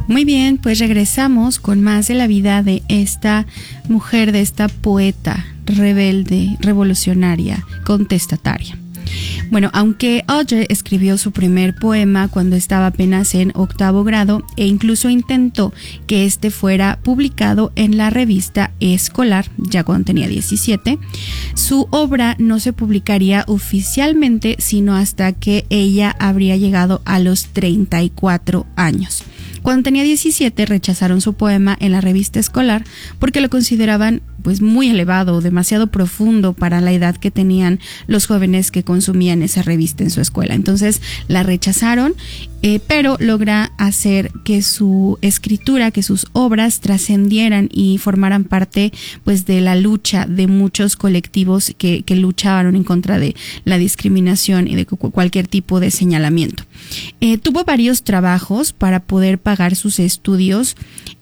Muy bien, pues regresamos con más de la vida de esta mujer, de esta poeta rebelde, revolucionaria, contestataria. Bueno, aunque Audre escribió su primer poema cuando estaba apenas en 8º grado e incluso intentó que este fuera publicado en la revista escolar, ya cuando tenía 17, su obra no se publicaría oficialmente sino hasta que ella habría llegado a los 34 años. Cuando tenía 17 rechazaron su poema en la revista escolar porque lo consideraban pues muy elevado, demasiado profundo para la edad que tenían los jóvenes que consumían esa revista en su escuela. Entonces la rechazaron, pero logra hacer que su escritura, que sus obras trascendieran y formaran parte pues de la lucha de muchos colectivos que luchaban en contra de la discriminación y de cualquier tipo de señalamiento. Tuvo varios trabajos para poder pagar sus estudios.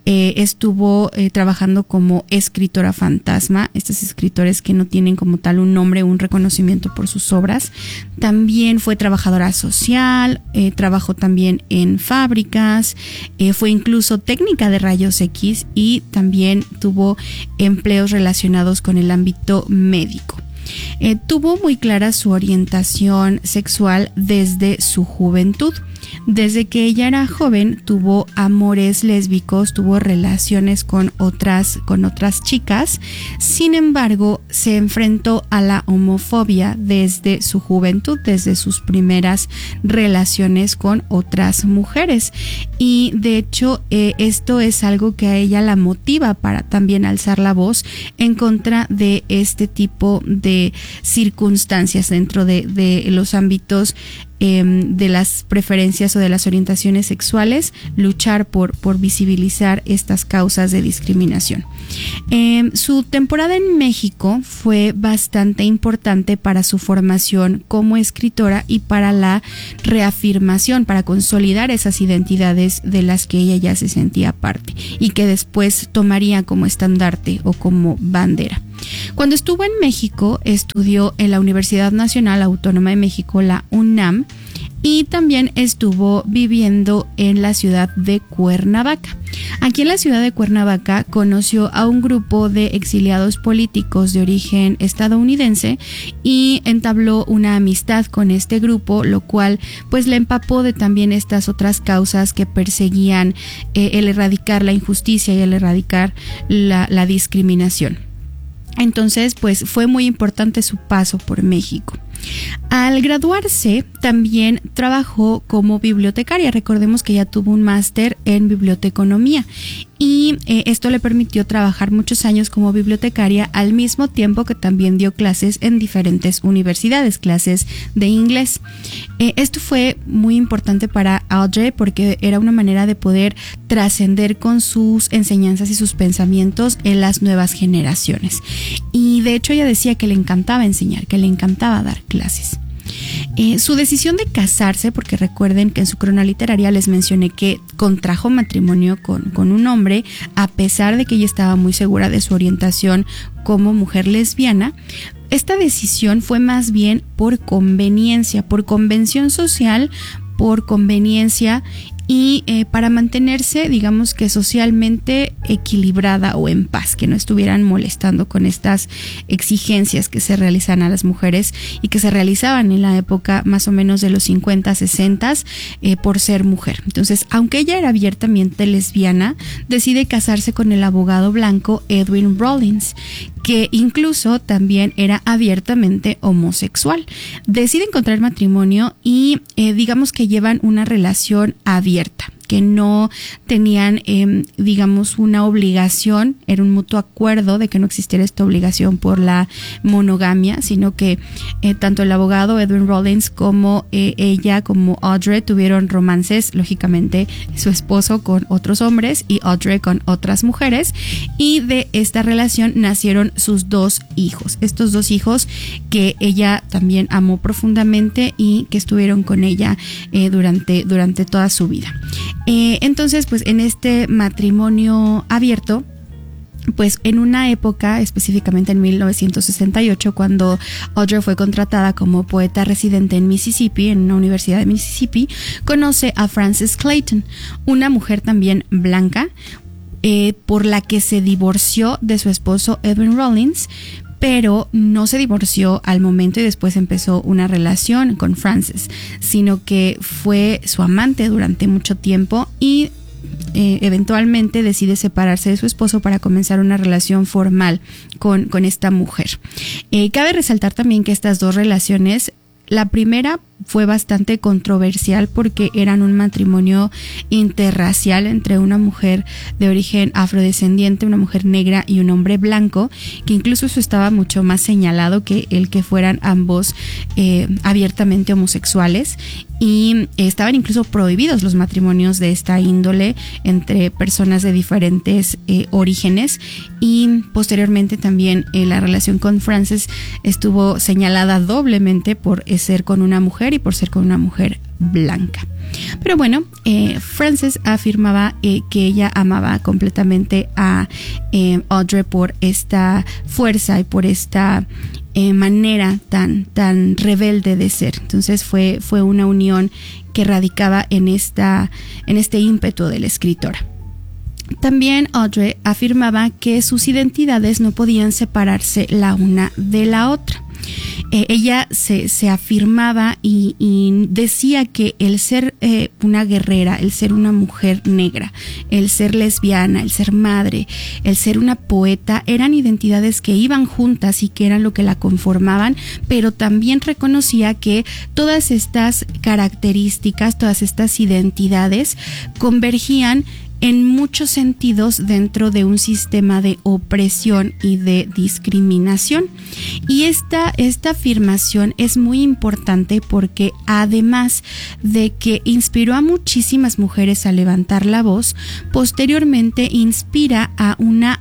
Estuvo trabajando como escritora fantasma, estos escritores que no tienen como tal un nombre, un reconocimiento por sus obras. También fue trabajadora social, trabajó también en fábricas, fue incluso técnica de rayos X y también tuvo empleos relacionados con el ámbito médico. Tuvo muy clara su orientación sexual desde su juventud. Desde que ella era joven tuvo amores lésbicos, tuvo relaciones con otras chicas. Sin embargo, se enfrentó a la homofobia desde su juventud, desde sus primeras relaciones con otras mujeres. Y de hecho, esto es algo que a ella la motiva para también alzar la voz en contra de este tipo de circunstancias dentro de los ámbitos de las preferencias o de las orientaciones sexuales, luchar por visibilizar estas causas de discriminación. Su temporada en México fue bastante importante para su formación como escritora y para la reafirmación, para consolidar esas identidades de las que ella ya se sentía parte y que después tomaría como estandarte o como bandera. Cuando estuvo en México, estudió en la Universidad Nacional Autónoma de México, la UNAM, y también estuvo viviendo en la ciudad de Cuernavaca. Aquí en la ciudad de Cuernavaca conoció a un grupo de exiliados políticos de origen estadounidense y entabló una amistad con este grupo, lo cual pues le empapó de también estas otras causas que perseguían el erradicar la injusticia y el erradicar la discriminación. Entonces, pues fue muy importante su paso por México. Al graduarse, también trabajó como bibliotecaria. Recordemos que ella tuvo un máster en biblioteconomía y esto le permitió trabajar muchos años como bibliotecaria al mismo tiempo que también dio clases en diferentes universidades, clases de inglés. Esto fue muy importante para Audre porque era una manera de poder trascender con sus enseñanzas y sus pensamientos en las nuevas generaciones. Y de hecho ella decía que le encantaba enseñar, que le encantaba dar clases. Su decisión de casarse, porque recuerden que en su crona literaria les mencioné que contrajo matrimonio con un hombre, a pesar de que ella estaba muy segura de su orientación como mujer lesbiana. Esta decisión fue más bien por conveniencia, por convención social, por conveniencia y para mantenerse, digamos que socialmente equilibrada o en paz, que no estuvieran molestando con estas exigencias que se realizan a las mujeres y que se realizaban en la época más o menos de los 50, 60 por ser mujer. Entonces, aunque ella era abiertamente lesbiana, decide casarse con el abogado blanco Edwin Rawlins, que incluso también era abiertamente homosexual. Decide contraer matrimonio y digamos que llevan una relación abierta, que no tenían, digamos, una obligación, era un mutuo acuerdo de que no existiera esta obligación por la monogamia, sino que tanto el abogado Edwin Rawlins como ella, como Audre, tuvieron romances, lógicamente su esposo con otros hombres y Audre con otras mujeres, y de esta relación nacieron sus 2 hijos, estos 2 hijos que ella también amó profundamente y que estuvieron con ella durante toda su vida. Entonces, pues en este matrimonio abierto, pues en una época, específicamente en 1968, cuando Audre fue contratada como poeta residente en Mississippi, en una universidad de Mississippi, conoce a Frances Clayton, una mujer también blanca, por la que se divorció de su esposo Edwin Rollins, pero no se divorció al momento y después empezó una relación con Frances, sino que fue su amante durante mucho tiempo y eventualmente decide separarse de su esposo para comenzar una relación formal con esta mujer. Cabe resaltar también que estas dos relaciones, la primera fue bastante controversial porque eran un matrimonio interracial entre una mujer de origen afrodescendiente, una mujer negra y un hombre blanco, que incluso eso estaba mucho más señalado que el que fueran ambos abiertamente homosexuales, y estaban incluso prohibidos los matrimonios de esta índole entre personas de diferentes orígenes, y posteriormente también la relación con Frances estuvo señalada doblemente por ser con una mujer y por ser con una mujer blanca. Pero bueno, Frances afirmaba que ella amaba completamente a Audre por esta fuerza y por esta manera tan rebelde de ser. Entonces fue una unión que radicaba en este ímpetu de la escritora. También Audre afirmaba que sus identidades no podían separarse la una de la otra. Ella se afirmaba y decía que el ser una guerrera, el ser una mujer negra, el ser lesbiana, el ser madre, el ser una poeta, eran identidades que iban juntas y que eran lo que la conformaban, pero también reconocía que todas estas características, todas estas identidades convergían en muchos sentidos dentro de un sistema de opresión y de discriminación. Y esta afirmación es muy importante porque, además de que inspiró a muchísimas mujeres a levantar la voz, posteriormente inspira a la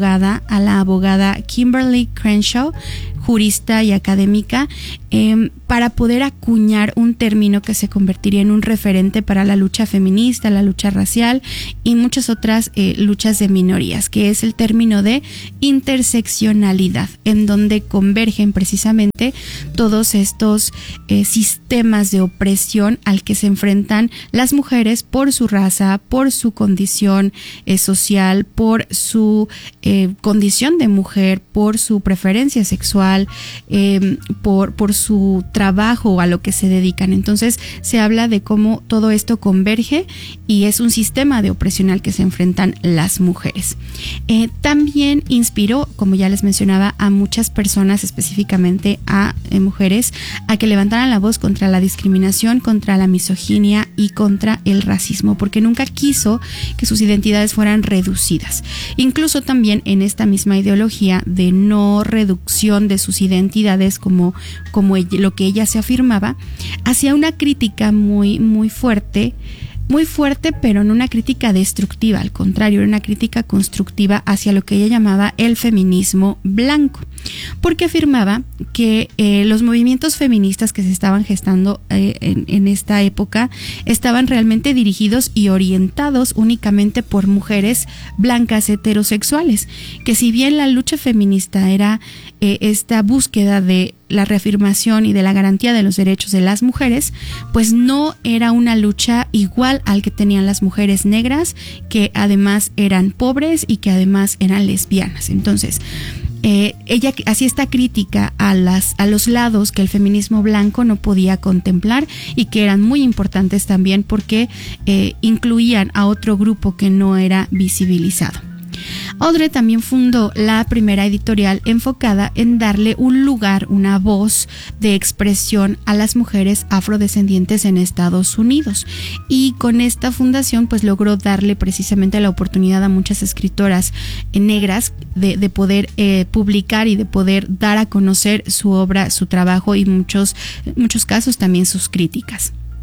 abogada Kimberly Crenshaw, jurista y académica, para poder acuñar un término que se convertiría en un referente para la lucha feminista, la lucha racial y muchas otras luchas de minorías, que es el término de interseccionalidad, en donde convergen precisamente todos estos sistemas de opresión al que se enfrentan las mujeres por su raza, por su condición social, por su condición de mujer, por su preferencia sexual, por su trabajo o a lo que se dedican. Entonces se habla de cómo todo esto converge y es un sistema de opresión al que se enfrentan las mujeres. También inspiró, como ya les mencionaba, a muchas personas, específicamente a mujeres, a que levantaran la voz contra la discriminación, contra la misoginia y contra el racismo, porque nunca quiso que sus identidades fueran reducidas. Incluso también en esta misma ideología de no reducción de sus identidades como lo que ella se afirmaba, hacía una crítica muy fuerte, pero no una crítica destructiva, al contrario, era una crítica constructiva hacia lo que ella llamaba el feminismo blanco, porque afirmaba que los movimientos feministas que se estaban gestando en esta época estaban realmente dirigidos y orientados únicamente por mujeres blancas heterosexuales, que si bien la lucha feminista era esta búsqueda de la reafirmación y de la garantía de los derechos de las mujeres, pues no era una lucha igual al que tenían las mujeres negras, que además eran pobres y que además eran lesbianas. Entonces, ella hacía esta crítica a los lados que el feminismo blanco no podía contemplar y que eran muy importantes también porque incluían a otro grupo que no era visibilizado. Audre también fundó la primera editorial enfocada en darle un lugar, una voz de expresión a las mujeres afrodescendientes en Estados Unidos, y con esta fundación pues logró darle precisamente la oportunidad a muchas escritoras negras de poder publicar y de poder dar a conocer su obra, su trabajo y en muchos casos también sus críticas.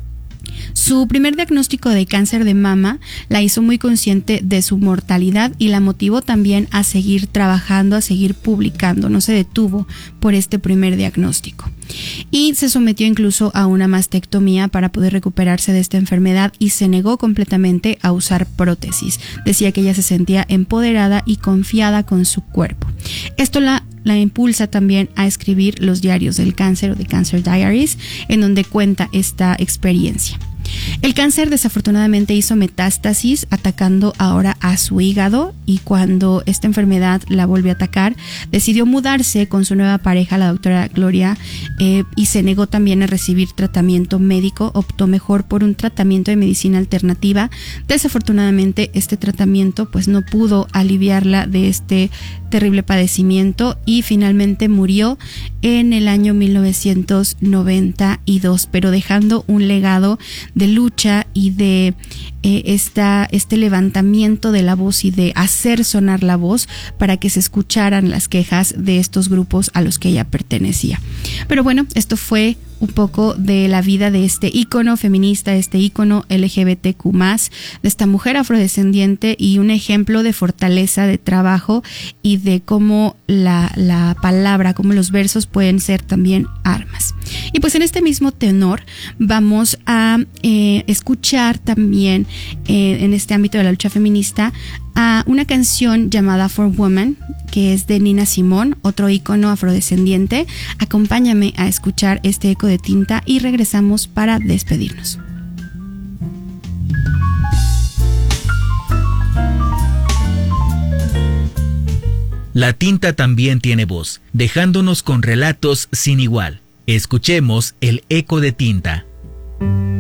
Su primer diagnóstico de cáncer de mama la hizo muy consciente de su mortalidad y la motivó también a seguir trabajando, a seguir publicando. No se detuvo por este primer diagnóstico. Y se sometió incluso a una mastectomía para poder recuperarse de esta enfermedad y se negó completamente a usar prótesis. Decía que ella se sentía empoderada y confiada con su cuerpo. Esto la impulsa también a escribir los diarios del cáncer o The Cancer Diaries, en donde cuenta esta experiencia. El cáncer desafortunadamente hizo metástasis, atacando ahora a su hígado, y cuando esta enfermedad la volvió a atacar, decidió mudarse con su nueva pareja, la doctora Gloria, y se negó también a recibir tratamiento médico. Optó mejor por un tratamiento de medicina alternativa. Desafortunadamente este tratamiento pues no pudo aliviarla de este terrible padecimiento y finalmente murió en el año 1992, pero dejando un legado de lucha y de este levantamiento de la voz y de hacer sonar la voz para que se escucharan las quejas de estos grupos a los que ella pertenecía. Pero bueno, esto fue un poco de la vida de este ícono feminista, este ícono LGBTQ+, de esta mujer afrodescendiente, y un ejemplo de fortaleza, de trabajo y de cómo la palabra, cómo los versos pueden ser también armas. Y pues en este mismo tenor vamos a escuchar también en este ámbito de la lucha feminista a una canción llamada For Woman, que es de Nina Simone, otro ícono afrodescendiente. Acompáñame a escuchar este eco de tinta y regresamos para despedirnos. La tinta también tiene voz, dejándonos con relatos sin igual. Escuchemos el eco de tinta.